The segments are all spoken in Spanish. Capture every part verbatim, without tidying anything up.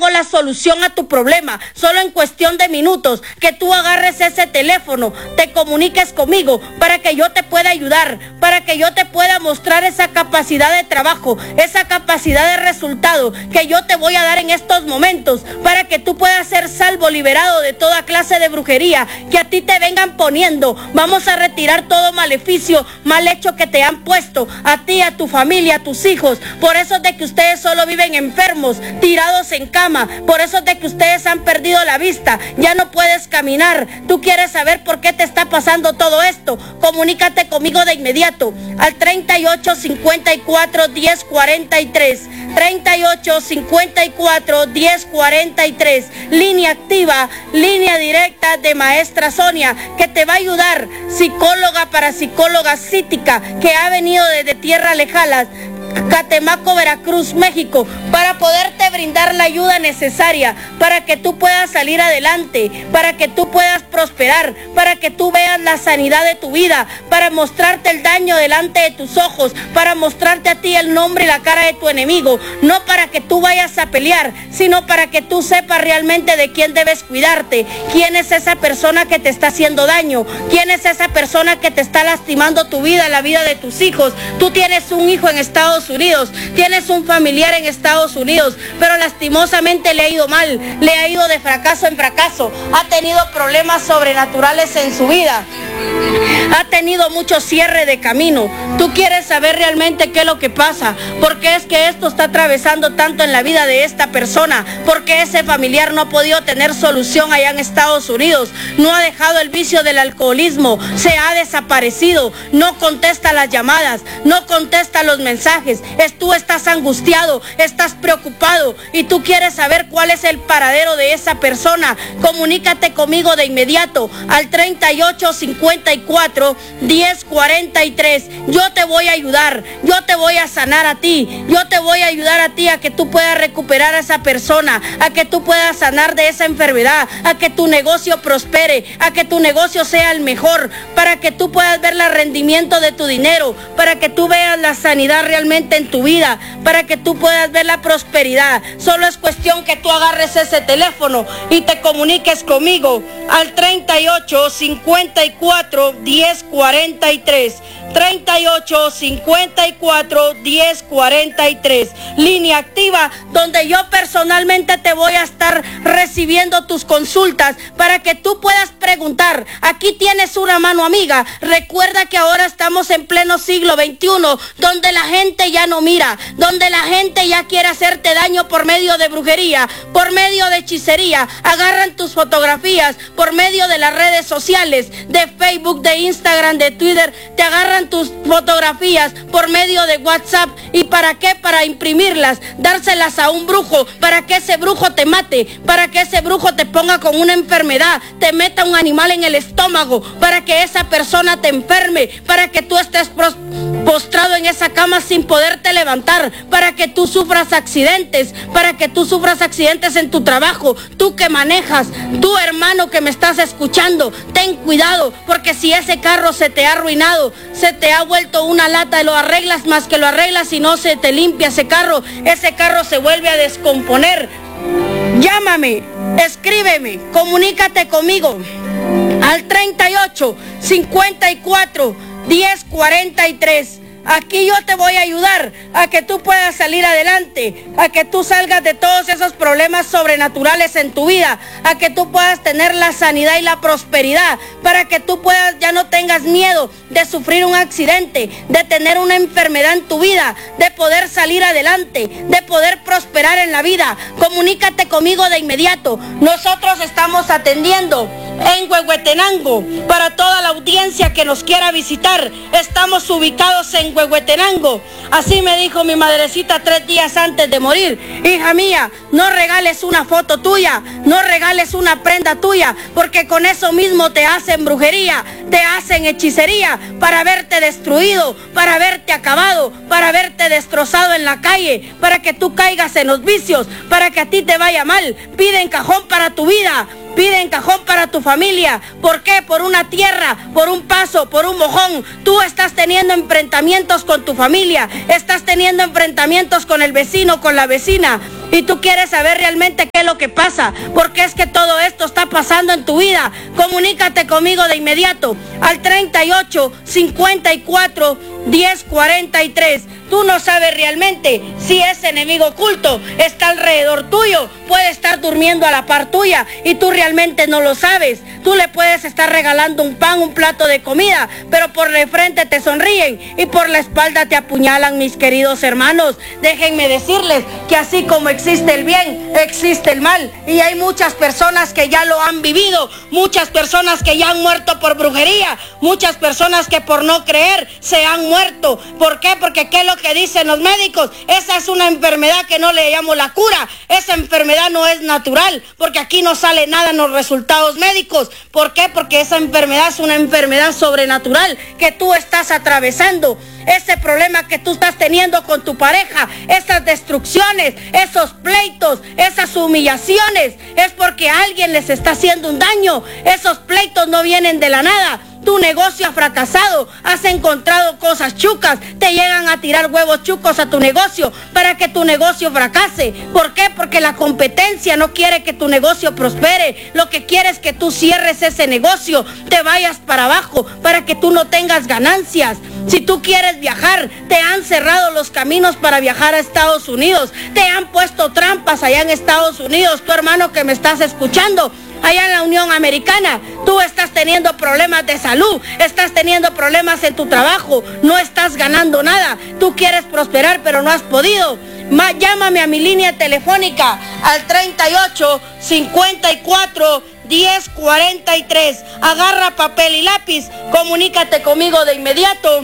tengo la solución a tu problema. Solo en cuestión de minutos, que tú agarres ese teléfono, te comuniques conmigo para que yo te pueda ayudar, para que yo te pueda mostrar esa capacidad de trabajo, esa capacidad de resultado que yo te voy a dar en estos momentos, para que tú puedas ser salvo, liberado de toda clase de brujería que a ti te vengan poniendo. Vamos a retirar todo maleficio, mal hecho que te han puesto a ti, a tu familia, a tus hijos. Por eso es de que ustedes solo viven enfermos, tirados en cama. Por eso es de que ustedes han perdido la vista, ya no puedes caminar. Tú quieres saber por qué te está pasando todo esto. Comunícate conmigo de inmediato al treinta y ocho, cincuenta y cuatro, diez, cuarenta y tres. treinta y ocho, cincuenta y cuatro, diez, cuarenta y tres. Línea activa, línea directa de maestra Sonia, que te va a ayudar. Psicóloga, parapsicóloga psíquica, que ha venido desde tierras lejanas, Catemaco, Veracruz, México, para poderte brindar la ayuda necesaria, para que tú puedas salir adelante, para que tú puedas prosperar, para que tú veas la sanidad de tu vida, para mostrarte el daño delante de tus ojos, para mostrarte a ti el nombre y la cara de tu enemigo, no para que tú vayas a pelear, sino para que tú sepas realmente de quién debes cuidarte, quién es esa persona que te está haciendo daño, quién es esa persona que te está lastimando tu vida, la vida de tus hijos. Tú tienes un hijo en Estados Unidos, tienes un familiar en Estados Unidos, pero lastimosamente le ha ido mal, le ha ido de fracaso en fracaso, ha tenido problemas sobrenaturales en su vida, ha tenido mucho cierre de camino. Tú quieres saber realmente qué es lo que pasa, por qué es que esto está atravesando tanto en la vida de esta persona, por qué ese familiar no ha podido tener solución allá en Estados Unidos, no ha dejado el vicio del alcoholismo, se ha desaparecido, no contesta las llamadas, no contesta los mensajes. Es, tú estás angustiado, estás preocupado y tú quieres saber cuál es el paradero de esa persona. Comunícate conmigo de inmediato al treinta y ocho, cincuenta y cuatro, diez, cuarenta y tres. Yo te voy a ayudar, yo te voy a sanar a ti, yo te voy a ayudar a ti a que tú puedas recuperar a esa persona, a que tú puedas sanar de esa enfermedad, a que tu negocio prospere, a que tu negocio sea el mejor, para que tú puedas ver el rendimiento de tu dinero, para que tú veas la sanidad realmente en tu vida, para que tú puedas ver la prosperidad. Solo es cuestión que tú agarres ese teléfono y te comuniques conmigo al treinta y ocho, cincuenta y cuatro, diez, cuarenta y tres. treinta y ocho, cincuenta y cuatro, diez, cuarenta y tres. Línea activa, donde yo personalmente te voy a estar recibiendo tus consultas para que tú puedas preguntar. Aquí tienes una mano amiga. Recuerda que ahora estamos en pleno siglo veintiuno, donde la gente ya no mira, donde la gente ya quiere hacerte daño por medio de brujería, por medio de hechicería. Agarran tus fotografías por medio de las redes sociales, de Facebook, de Instagram, de Twitter. Te agarran tus fotografías por medio de WhatsApp. ¿Y para qué? Para imprimirlas, dárselas a un brujo, para que ese brujo te mate, para que ese brujo te ponga con una enfermedad, te meta un animal en el estómago, para que esa persona te enferme, para que tú estés postrado en esa cama sin poderte levantar, para que tú sufras accidentes, para que tú sufras accidentes en tu trabajo. Tú que manejas, tú hermano que me estás escuchando, ten cuidado, porque si ese carro se te ha arruinado, se te ha vuelto una lata, lo arreglas más que lo arreglas y no se te limpia ese carro, ese carro se vuelve a descomponer. Llámame, escríbeme, comunícate conmigo al treinta y ocho, cincuenta y cuatro, diez, cuarenta y tres. Aquí yo te voy a ayudar a que tú puedas salir adelante, a que tú salgas de todos esos problemas sobrenaturales en tu vida, a que tú puedas tener la sanidad y la prosperidad, para que tú puedas, ya no tengas miedo de sufrir un accidente, de tener una enfermedad en tu vida, de poder salir adelante, de poder prosperar en la vida. Comunícate conmigo de inmediato. Nosotros estamos atendiendo en Huehuetenango. Para toda la audiencia que nos quiera visitar, estamos ubicados en Huehuetenango. Así me dijo mi madrecita tres días antes de morir: hija mía, no regales una foto tuya, no regales una prenda tuya, porque con eso mismo te hacen brujería, te hacen hechicería, para verte destruido, para verte acabado, para verte destrozado en la calle, para que tú caigas en los vicios, para que a ti te vaya mal. Piden cajón para tu vida, piden cajón para tu familia. ¿Por qué? Por una tierra, por un paso, por un mojón. Tú estás teniendo enfrentamientos con tu familia, estás teniendo enfrentamientos con el vecino, con la vecina, y tú quieres saber realmente qué lo que pasa, por qué es que todo esto está pasando en tu vida. Comunícate conmigo de inmediato al treinta y ocho, cincuenta y cuatro, diez, cuarenta y tres. Tú no sabes realmente si ese enemigo oculto está alrededor tuyo, puede estar durmiendo a la par tuya y tú realmente no lo sabes. Tú le puedes estar regalando un pan, un plato de comida, pero por de frente te sonríen y por la espalda te apuñalan, mis queridos hermanos. Déjenme decirles que así como existe el bien, existe el mal, y hay muchas personas que ya lo han vivido, muchas personas que ya han muerto por brujería, muchas personas que por no creer se han muerto. ¿Por qué? Porque ¿qué es lo que dicen los médicos? Esa es una enfermedad que no le llamo la cura, esa enfermedad no es natural, porque aquí no sale nada en los resultados médicos. ¿Por qué? Porque esa enfermedad es una enfermedad sobrenatural que tú estás atravesando. Ese problema que tú estás teniendo con tu pareja, esas destrucciones, esos pleitos, esas humillaciones, es porque alguien les está haciendo un daño. Esos pleitos no vienen de la nada. Tu negocio ha fracasado, has encontrado cosas chucas, te llegan a tirar huevos chucos a tu negocio para que tu negocio fracase. ¿Por qué? Porque la competencia no quiere que tu negocio prospere. Lo que quiere es que tú cierres ese negocio, te vayas para abajo para que tú no tengas ganancias. Si tú quieres viajar, te han cerrado los caminos para viajar a Estados Unidos, te han puesto trampas allá en Estados Unidos. Tu hermano que me estás escuchando, allá en la Unión Americana, tú estás teniendo problemas de salud, estás teniendo problemas en tu trabajo, no estás ganando nada, tú quieres prosperar pero no has podido. Ma, llámame a mi línea telefónica al treinta y ocho, cincuenta y cuatro, diez, cuarenta y tres. Agarra papel y lápiz, comunícate conmigo de inmediato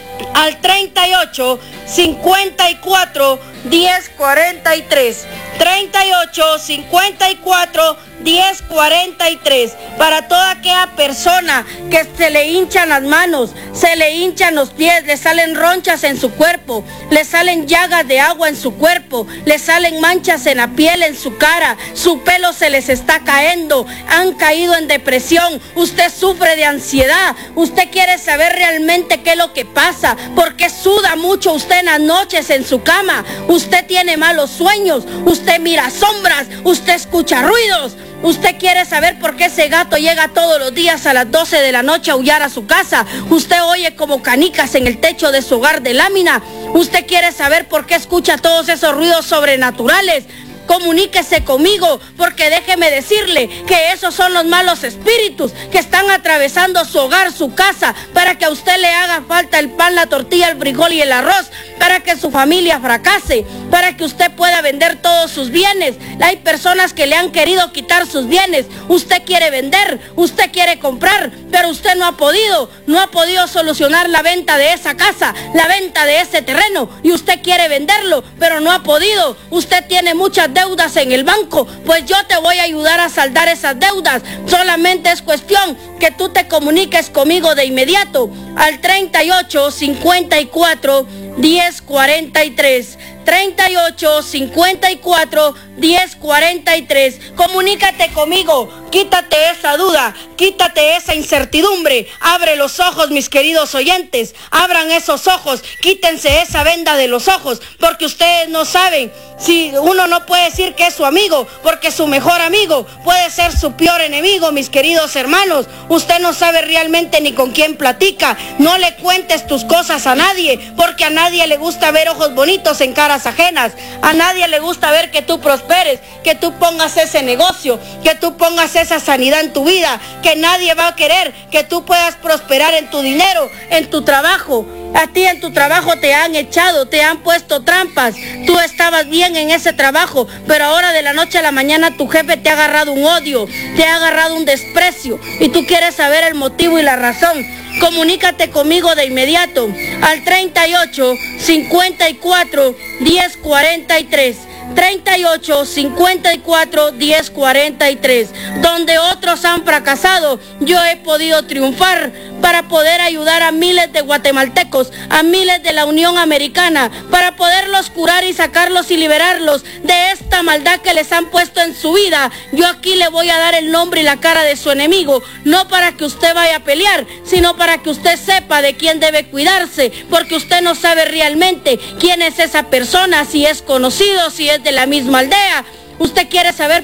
al treinta y ocho, cincuenta y cuatro, diez, cuarenta y tres. treinta y ocho, cincuenta y cuatro, diez, cuarenta y tres. Para toda aquella persona que se le hinchan las manos, se le hinchan los pies, le salen ronchas en su cuerpo, le salen llagas de agua en su cuerpo, le salen manchas en la piel, en su cara, su pelo se les está cayendo, han caído en depresión, usted sufre de ansiedad, usted quiere saber realmente qué es lo que pasa, porque suda mucho usted en las noches en su cama, usted tiene malos sueños, usted mira sombras, usted escucha ruidos. Usted quiere saber por qué ese gato llega todos los días a las doce de la noche a aullar a su casa. Usted oye como canicas en el techo de su hogar de lámina. Usted quiere saber por qué escucha todos esos ruidos sobrenaturales. Comuníquese conmigo, porque déjeme decirle que esos son los malos espíritus que están atravesando su hogar, su casa, para que a usted le haga falta el pan, la tortilla, el frijol y el arroz, para que su familia fracase, para que usted pueda vender todos sus bienes. Hay personas que le han querido quitar sus bienes. Usted quiere vender, usted quiere comprar, pero usted no ha podido, no ha podido solucionar la venta de esa casa, la venta de ese terreno, y usted quiere venderlo, pero no ha podido. Usted tiene muchas deudas en el banco, pues yo te voy a ayudar a saldar esas deudas. Solamente es cuestión que tú te comuniques conmigo de inmediato al treinta y ocho, cincuenta y cuatro, diez, cuarenta y tres. treinta y ocho, cincuenta y cuatro, diez, cuarenta y tres. Comunícate conmigo, quítate esa duda, quítate esa incertidumbre. Abre los ojos, mis queridos oyentes, abran esos ojos, quítense esa venda de los ojos, porque ustedes no saben. Si uno no puede decir que es su amigo, porque su mejor amigo puede ser su peor enemigo, mis queridos hermanos. Usted no sabe realmente ni con quién platica. No le cuentes tus cosas a nadie, porque a nadie le gusta ver ojos bonitos en caras ajenas. A nadie le gusta ver que tú prosperes, que tú pongas ese negocio, que tú pongas esa sanidad en tu vida, que nadie va a querer que tú puedas prosperar en tu dinero, en tu trabajo. A ti en tu trabajo te han echado, te han puesto trampas. Tú estabas bien en ese trabajo, pero ahora de la noche a la mañana tu jefe te ha agarrado un odio, te ha agarrado un desprecio y tú quieres saber el motivo y la razón. Comunícate conmigo de inmediato al treinta y ocho, cincuenta y cuatro, diez, cuarenta y tres. treinta y ocho, cincuenta y cuatro, diez, cuarenta y tres. Donde otros han fracasado, yo he podido triunfar para poder ayudar a miles de guatemaltecos, a miles de la Unión Americana, para poderlos curar y sacarlos y liberarlos de esta maldad que les han puesto en su vida. Yo aquí le voy a dar el nombre y la cara de su enemigo, no para que usted vaya a pelear, sino para que usted sepa de quién debe cuidarse, porque usted no sabe realmente quién es esa persona, si es conocido, si es de la misma aldea. Usted quiere saber